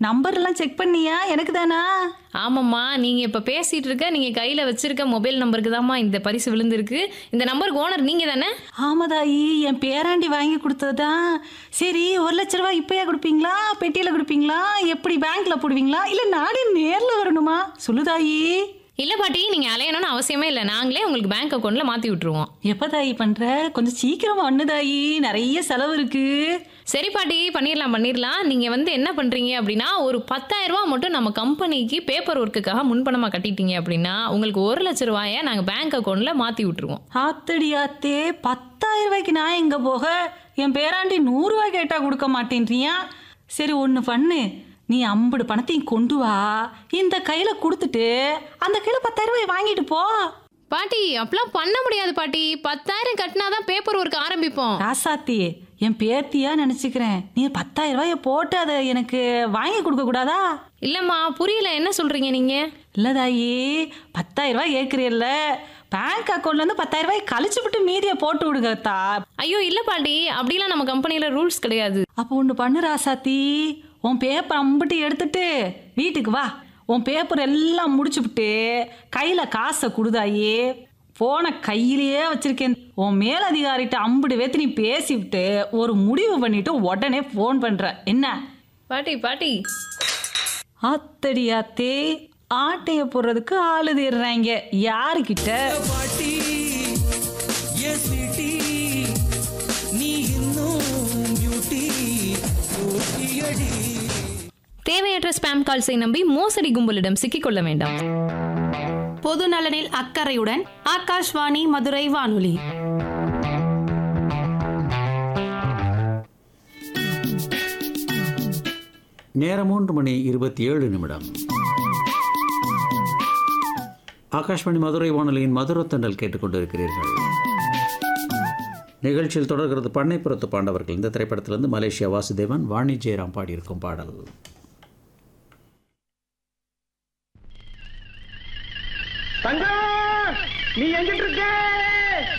Number எல்லாம் check பண்ணியா? எனக்கு தானா? ஆமாம்மா, நீங்கள் இப்போ பேசிகிட்டு இருக்க நீங்கள் கையில் வச்சிருக்க மொபைல் நம்பருக்கு தான்மா இந்த பரிசு விழுந்திருக்கு. இந்த நம்பருக்கு ஓனர் நீங்கள் தானே? ஆமாதாயி, என் பேராண்டி வாங்கி கொடுத்ததுதான். சரி, 1,00,000 இப்பயா கொடுப்பீங்களா, பெட்டியில கொடுப்பீங்களா, எப்படி பேங்க்ல போடுவீங்களா, இல்ல நானே நேர்ல வரணுமா? சொல்லுதாயி. இல்லை பாட்டி, நீங்கள் அலையணும்னு அவசியமே இல்லை. நாங்களே உங்களுக்கு பேங்க் அக்கௌண்ட்டில் மாற்றி விட்டுருவோம். எப்பதாயி பண்ற? கொஞ்சம் சீக்கிரமா ஒண்ணுதாயி, நிறைய செலவு இருக்கு. சரி பாட்டி, பண்ணிடலாம். நீங்கள் என்ன பண்ணுறீங்க அப்படின்னா, ஒரு 10,000 ரூபா மட்டும் நம்ம கம்பெனிக்கு பேப்பர் ஒர்க்குக்காக முன்பணமாக கட்டிட்டீங்க அப்படின்னா உங்களுக்கு 1,00,000 நாங்கள் பேங்க் அக்கௌண்ட்டில் மாற்றி விட்டுருவோம். ஆத்தடி ஆத்தே, 10,000 நான் எங்க போக? என் பேராண்டி 100 கேட்டா கொடுக்க மாட்டேன்றியா? சரி, ஒன்று பண்ணு, நீ 50 பணத்தையும் கொண்டு வா, இந்த கையில கொடுத்துட்டு அந்த கையில 10,000 வாங்கிட்டு போ. பாட்டி, அப்பெல்லாம் பண்ண முடியாது பாட்டி. 10,000 கட்டினாதான் பேப்பர் ஒர்க் ஆரம்பிப்போம். ராசாத்தி, என் பேத்தியா நினைச்சுக்கிறேன். நீ 10,000 போட்டு அதை எனக்கு வாங்கி கொடுக்க கூடாதா? இல்லைம்மா, புரியல, என்ன சொல்கிறீங்க நீங்கள்? இல்லதாயி, 10,000 கேட்குறீல்ல, பேங்க் அக்கௌண்ட்ல இருந்து 10,000 கழிச்சு விட்டு மீதியை போட்டு விடுங்கத்தா. ஐயோ இல்லை பாட்டி, அப்படிலாம் நம்ம கம்பெனியில் ரூல்ஸ் கிடையாது. அப்போ ஒன்று பண்ணு ராசாத்தி, உன் பேப்பர் அம்பிட்டு எடுத்துட்டு வீட்டுக்கு வா. உன் பேப்பர் எல்லாம் முடிச்சுவிட்டு கையில் காசை கொடுதாயி. போன கையிலேயே வச்சிருக்கேன். உன் மேலதிகாரிட்ட அம்பிடு வேத்து நீ பேசிவிட்டு ஒரு முடிவு பண்ணிட்டு உடனே ஃபோன் பண்ற என்ன? பாட்டி ஆத்தடி ஆத்தே, ஆட்டைய போடுறதுக்கு ஆளு தேடுறாங்க. யாருக்கிட்ட? பாட்டி ஏ ஸ்வீட்டி, நீ இன்னும் பியூட்டி அடி. தேவையற்ற ஸ்பாம் கால்ஸை நம்பி மோசடி கும்பலிடம் சிக்கிக்கொள்ள வேண்டாம். பொது நலனில் அக்கறையுடன் ஆகாஷ்வாணி மதுரை வானொலி. நேரம் 3:27. ஆகாஷ்வாணி மதுரை வானொலியின் மதுரத்தண்டல் கேட்டுக்கொண்டிருக்கிறீர்கள். நிகழ்ச்சியில் தொடர்கிறது பண்ணைப்புறத்து பாண்டவர்கள். இந்த திரைப்படத்திலிருந்து மலேசியா வாசுதேவன், வாணி ஜெயராம் பாடியிருக்கும் பாடல். தங்கம், நீ எங்கிட்டு இருக்க?